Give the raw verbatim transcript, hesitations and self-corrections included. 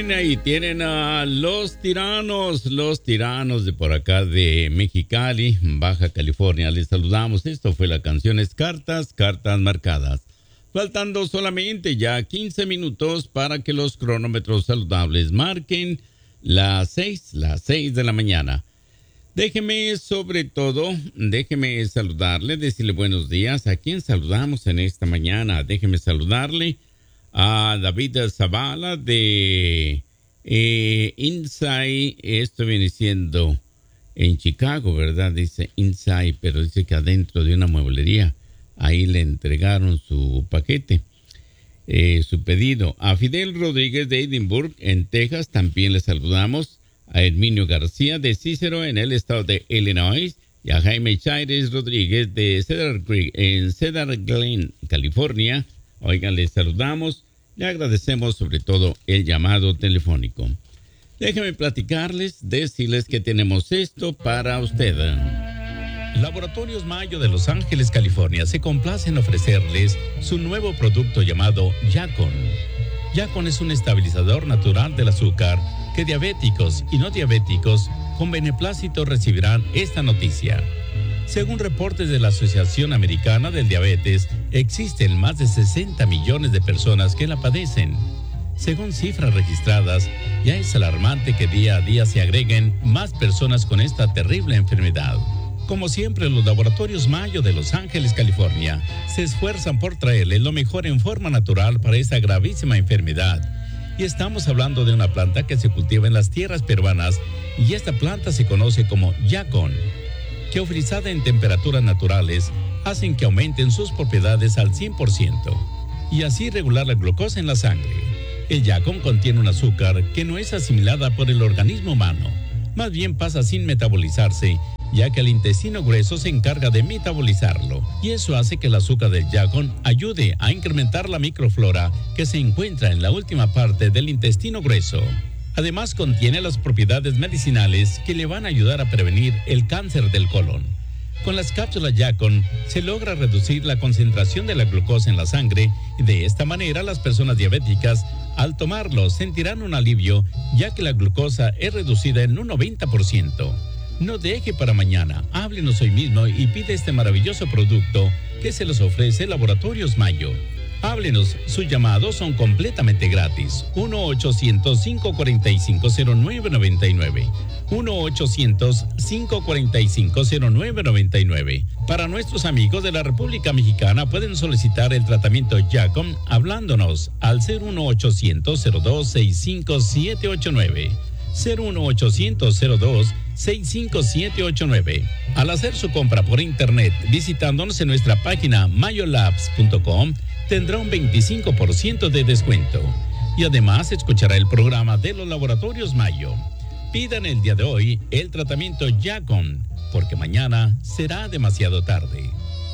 Y tienen a los tiranos, los tiranos de por acá de Mexicali, Baja California. Les saludamos. Esto fue la canción Es Cartas, Cartas Marcadas. Faltando solamente ya quince minutos para que los cronómetros saludables marquen las seis, las seis de la mañana. Déjeme, sobre todo, déjeme saludarle, decirle buenos días. ¿A quién saludamos en esta mañana? Déjeme saludarle a David Zavala de eh, Inside. Esto viene siendo en Chicago, ¿verdad? Dice Inside, pero dice que adentro de una mueblería. Ahí le entregaron su paquete, eh, su pedido. A Fidel Rodríguez de Edinburgh, en Texas, también le saludamos. A Herminio García de Cícero, en el estado de Illinois. Y a Jaime Chaires Rodríguez de Cedar Creek, en Cedar Glen, California. Oigan, les saludamos. Le agradecemos sobre todo el llamado telefónico. Déjenme platicarles, decirles que tenemos esto para usted. Laboratorios Mayo de Los Ángeles, California, se complace en ofrecerles su nuevo producto llamado Yacon. Yacon es un estabilizador natural del azúcar que diabéticos y no diabéticos con beneplácito recibirán esta noticia. Según reportes de la Asociación Americana del Diabetes, existen más de sesenta millones de personas que la padecen. Según cifras registradas, ya es alarmante que día a día se agreguen más personas con esta terrible enfermedad. Como siempre, los Laboratorios Mayo de Los Ángeles, California, se esfuerzan por traerle lo mejor en forma natural para esta gravísima enfermedad. Y estamos hablando de una planta que se cultiva en las tierras peruanas, y esta planta se conoce como Yacon, que ofrecida en temperaturas naturales hacen que aumenten sus propiedades al cien por ciento y así regular la glucosa en la sangre. El Yacon contiene un azúcar que no es asimilada por el organismo humano, más bien pasa sin metabolizarse, ya que el intestino grueso se encarga de metabolizarlo, y eso hace que el azúcar del Yacon ayude a incrementar la microflora que se encuentra en la última parte del intestino grueso. Además, contiene las propiedades medicinales que le van a ayudar a prevenir el cáncer del colon. Con las cápsulas Yacon se logra reducir la concentración de la glucosa en la sangre y de esta manera las personas diabéticas al tomarlo sentirán un alivio, ya que la glucosa es reducida en un noventa por ciento. No deje para mañana, háblenos hoy mismo y pide este maravilloso producto que se los ofrece Laboratorios Mayo. Háblenos, sus llamados son completamente gratis. uno ochocientos, cinco cuatro cinco, cero nueve nueve nueve. uno ochocientos, cinco cuatro cinco, cero nueve nueve nueve. Para nuestros amigos de la República Mexicana pueden solicitar el tratamiento Yacon hablándonos al cero uno ochocientos, cero dos, seis cinco siete ocho nueve. cero uno ochocientos, cero dos, seis cinco siete ocho nueve. Al hacer su compra por internet visitándonos en nuestra página mayolabs punto com, tendrá un veinticinco por ciento de descuento. Y además escuchará el programa de los Laboratorios Mayo. Pidan el día de hoy el tratamiento Yacon, porque mañana será demasiado tarde.